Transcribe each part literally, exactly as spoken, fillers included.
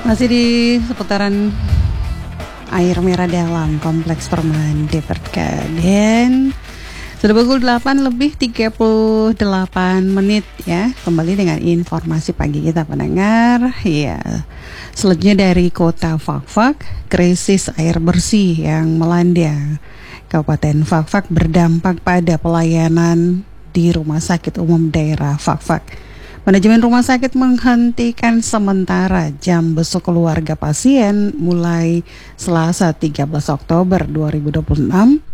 Masih di seputaran air merah dalam Kompleks Perumahan Departemen. Sudah pukul delapan lebih tiga puluh delapan menit ya. Kembali dengan informasi pagi kita pendengar. Ya, selanjutnya dari Kota Fakfak, krisis air bersih yang melanda Kabupaten Fakfak berdampak pada pelayanan di Rumah Sakit Umum Daerah Fakfak. Manajemen rumah sakit menghentikan sementara jam besuk keluarga pasien mulai Selasa tiga belas Oktober dua ribu dua puluh enam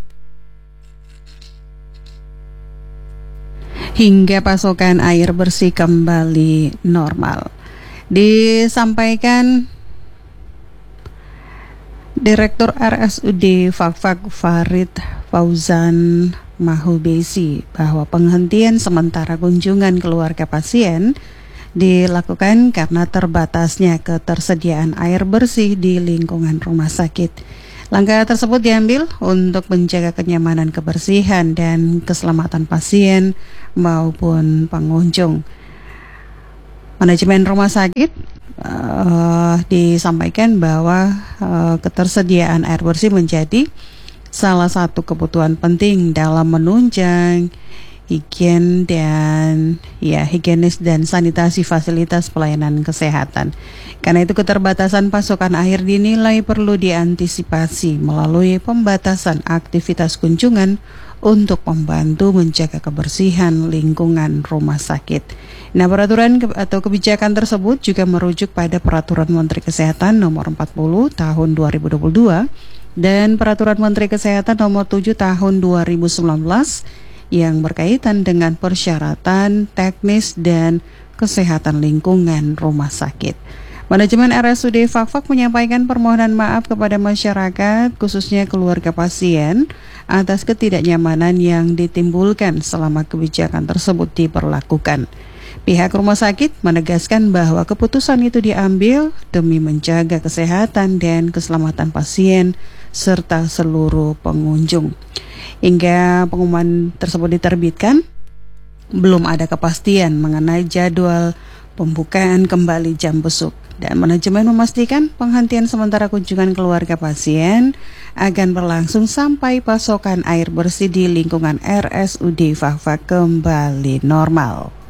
hingga pasokan air bersih kembali normal. Disampaikan Direktur R S U D Fakfak Farid Fauzan Mahubesi bahwa penghentian sementara kunjungan keluarga pasien dilakukan karena terbatasnya ketersediaan air bersih di lingkungan rumah sakit. Langkah tersebut diambil untuk menjaga kenyamanan, kebersihan, dan keselamatan pasien maupun pengunjung. Manajemen rumah sakit uh, disampaikan bahwa uh, ketersediaan air bersih menjadi salah satu kebutuhan penting dalam menunjang higien dan ya higienis dan sanitasi fasilitas pelayanan kesehatan. Karena itu keterbatasan pasokan air dinilai perlu diantisipasi melalui pembatasan aktivitas kunjungan untuk membantu menjaga kebersihan lingkungan rumah sakit. Nah, peraturan ke- atau kebijakan tersebut juga merujuk pada Peraturan Menteri Kesehatan Nomor empat puluh Tahun dua ribu dua puluh dua dan Peraturan Menteri Kesehatan Nomor tujuh Tahun dua ribu sembilan belas yang berkaitan dengan persyaratan teknis dan kesehatan lingkungan rumah sakit. Manajemen R S U D Fakfak menyampaikan permohonan maaf kepada masyarakat, khususnya keluarga pasien, atas ketidaknyamanan yang ditimbulkan selama kebijakan tersebut diberlakukan. Pihak rumah sakit menegaskan bahwa keputusan itu diambil demi menjaga kesehatan dan keselamatan pasien serta seluruh pengunjung. Hingga pengumuman tersebut diterbitkan, belum ada kepastian mengenai jadwal pembukaan kembali jam besuk. Dan manajemen memastikan penghentian sementara kunjungan keluarga pasien akan berlangsung sampai pasokan air bersih di lingkungan R S U D Fakfak kembali normal.